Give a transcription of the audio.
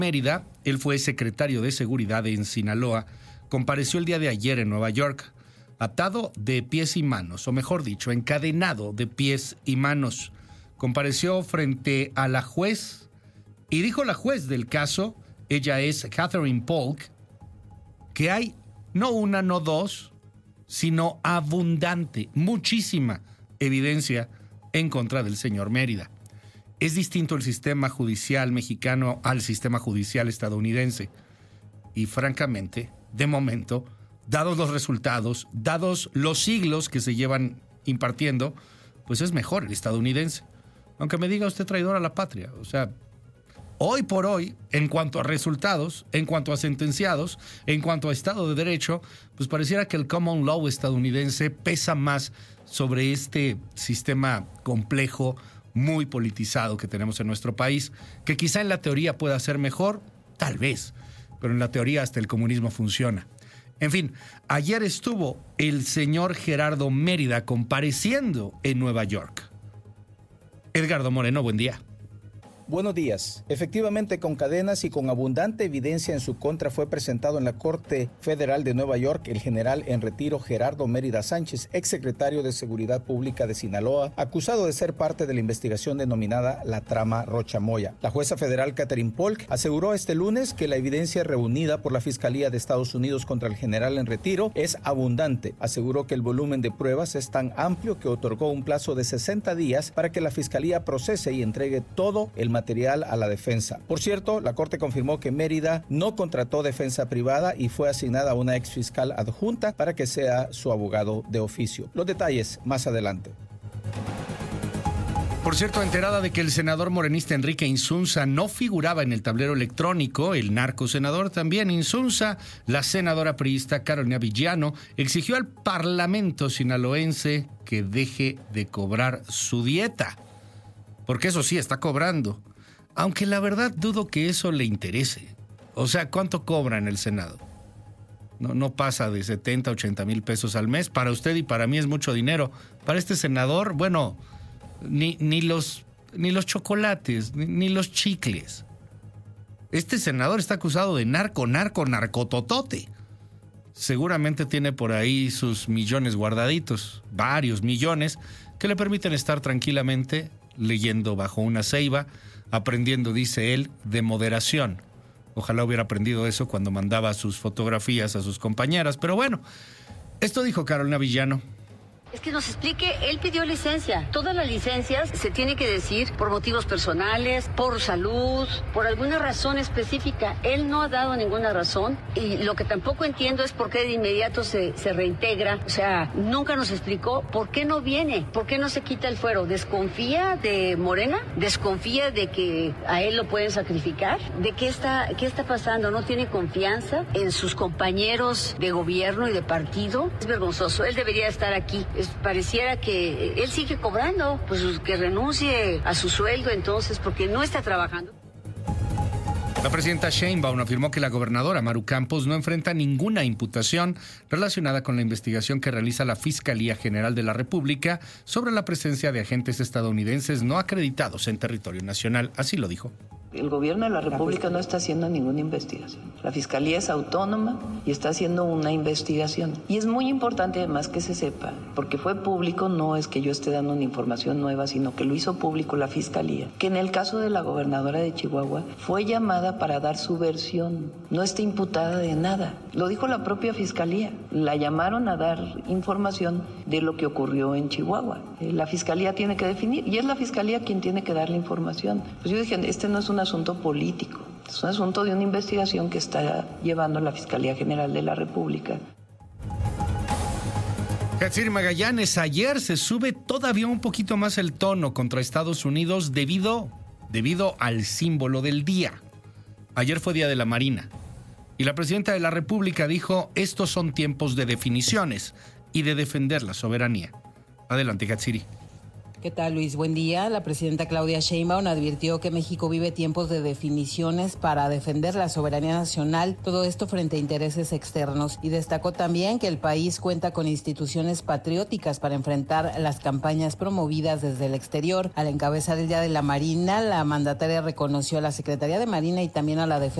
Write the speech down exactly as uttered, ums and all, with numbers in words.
Mérida, él fue secretario de Seguridad en Sinaloa, compareció el día de ayer en Nueva York, atado de pies y manos, o mejor dicho, encadenado de pies y manos. Compareció frente a la juez y dijo la juez del caso, ella es Catherine Polk, que hay no una, no dos, sino abundante, muchísima evidencia en contra del señor Mérida. Es distinto el sistema judicial mexicano al sistema judicial estadounidense. Y francamente, de momento, dados los resultados, dados los siglos que se llevan impartiendo, pues es mejor el estadounidense. Aunque me diga usted traidor a la patria. O sea, hoy por hoy, en cuanto a resultados, en cuanto a sentenciados, en cuanto a Estado de Derecho, pues pareciera que el common law estadounidense pesa más sobre este sistema complejo, muy politizado que tenemos en nuestro país, que quizá en la teoría pueda ser mejor, tal vez, pero en la teoría hasta el comunismo funciona. En fin, ayer estuvo el señor Gerardo Mérida compareciendo en Nueva York. Edgardo Moreno, buen día. Buenos días. Efectivamente, con cadenas y con abundante evidencia en su contra fue presentado en la Corte Federal de Nueva York el general en retiro Gerardo Mérida Sánchez, exsecretario de Seguridad Pública de Sinaloa, acusado de ser parte de la investigación denominada la trama Rocha Moya. La jueza federal Catherine Polk aseguró este lunes que la evidencia reunida por la Fiscalía de Estados Unidos contra el general en retiro es abundante. Aseguró que el volumen de pruebas es tan amplio que otorgó un plazo de sesenta días para que la Fiscalía procese y entregue todo el material material a la defensa. Por cierto, la Corte confirmó que Mérida no contrató defensa privada y fue asignada a una ex fiscal adjunta para que sea su abogado de oficio. Los detalles más adelante. Por cierto, enterada de que el senador morenista Enrique Insunza no figuraba en el tablero electrónico, el narcosenador también Insunza, la senadora priista Carolina Villano, exigió al Parlamento sinaloense que deje de cobrar su dieta. Porque eso sí, está cobrando. Aunque la verdad dudo que eso le interese. O sea, ¿cuánto cobra en el Senado? No, no pasa de setenta, ochenta mil pesos al mes. Para usted y para mí es mucho dinero. Para este senador, bueno, ni, ni, los, ni los chocolates, ni, ni los chicles. Este senador está acusado de narco, narco, narcototote. Seguramente tiene por ahí sus millones guardaditos, varios millones, que le permiten estar tranquilamente leyendo bajo una ceiba, aprendiendo, dice él, de moderación. Ojalá hubiera aprendido eso cuando mandaba sus fotografías a sus compañeras. Pero bueno, esto dijo Carolina Villano. Es que nos explique, él pidió licencia. Todas las licencias se tiene que decir por motivos personales, por salud, por alguna razón específica. Él no ha dado ninguna razón y lo que tampoco entiendo es por qué de inmediato se, se reintegra. O sea, nunca nos explicó por qué no viene, por qué no se quita el fuero. ¿Desconfía de Morena? ¿Desconfía de que a él lo pueden sacrificar? ¿De qué está, qué está pasando? ¿No tiene confianza en sus compañeros de gobierno y de partido? Es vergonzoso. Él debería estar aquí. Pareciera que él sigue cobrando, pues que renuncie a su sueldo entonces, porque no está trabajando. La presidenta Sheinbaum afirmó que la gobernadora Maru Campos no enfrenta ninguna imputación relacionada con la investigación que realiza la Fiscalía General de la República sobre la presencia de agentes estadounidenses no acreditados en territorio nacional. Así lo dijo. El gobierno de la República no está haciendo ninguna investigación. La Fiscalía es autónoma y está haciendo una investigación. Y es muy importante además que se sepa, porque fue público, no es que yo esté dando una información nueva, sino que lo hizo público la Fiscalía, que en el caso de la gobernadora de Chihuahua fue llamada para dar su versión. No está imputada de nada. Lo dijo la propia Fiscalía. La llamaron a dar información de lo que ocurrió en Chihuahua. La Fiscalía tiene que definir, y es la Fiscalía quien tiene que dar la información. Pues yo dije, este no es una asunto político, es un asunto de una investigación que está llevando la Fiscalía General de la República. Hatsiri Magallanes, ayer se sube todavía un poquito más el tono contra Estados Unidos debido, debido al símbolo del día. Ayer fue Día de la Marina y la presidenta de la República dijo, estos son tiempos de definiciones y de defender la soberanía. Adelante, Hatsiri. ¿Qué tal, Luis? Buen día. La presidenta Claudia Sheinbaum advirtió que México vive tiempos de definiciones para defender la soberanía nacional, todo esto frente a intereses externos, y destacó también que el país cuenta con instituciones patrióticas para enfrentar las campañas promovidas desde el exterior. Al encabezar el Día de la Marina, la mandataria reconoció a la Secretaría de Marina y también a la Defensa